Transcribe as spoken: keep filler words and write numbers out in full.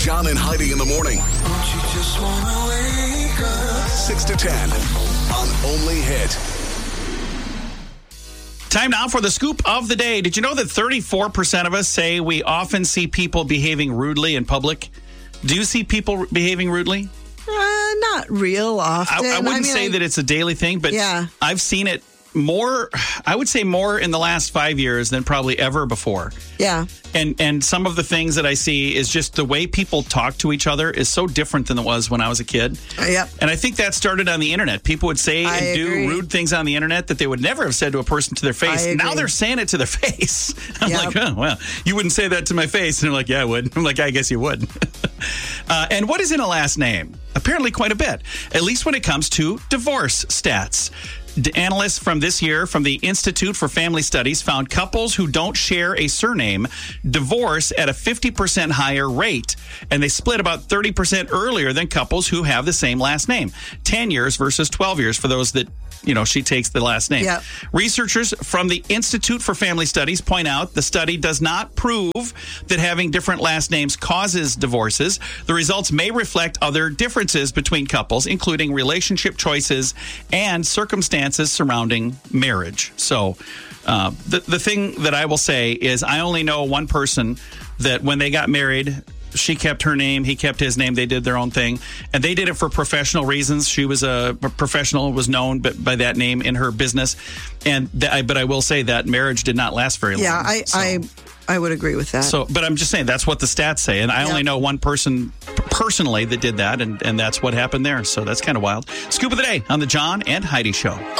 John and Heidi in the morning. Don't you just wanna wake up? six to ten on Only Hit. Time now for the scoop of the day. Did you know that thirty-four percent of us say we often see people behaving rudely in public? Do you see people behaving rudely? Uh, not real often. I, I wouldn't I mean, say I, that it's a daily thing, but Yeah. I've seen it more, I would say more in the last five years than probably ever before. Yeah. And and some of the things that I see is just the way people talk to each other is so different than it was when I was a kid. Uh, yep. And I think that started on the internet. People would say I and do agree. rude things on the internet that they would never have said to a person to their face. I Now agree. they're saying it to their face. I'm Yep. like, oh, well, you wouldn't say that to my face. And they're like, yeah, I would. I'm like, I guess you would. uh, and what is in a last name? Apparently quite a bit, at least when it comes to divorce stats. D- Analysts from this year from the Institute for Family Studies found couples who don't share a surname divorce at a fifty percent higher rate, and they split about thirty percent earlier than couples who have the same last name. ten years versus twelve years for those that, you know, she takes the last name. Yep. Researchers from the Institute for Family Studies point out the study does not prove that having different last names causes divorces. The results may reflect other differences between couples, including relationship choices and circumstances surrounding marriage. So uh, the, the thing that I will say is I only know one person that when they got married, she kept her name, he kept his name, they did their own thing, and they did it for professional reasons. She was a professional, was known by that name in her business, and th- but I will say that marriage did not last very Yeah, long. I, So- I I would agree with that. So, but I'm just saying that's what the stats say, and I only Yep. know one person p- personally that did that, and, and that's what happened there. So that's kind of wild. Scoop of the day on the John and Heidi Show.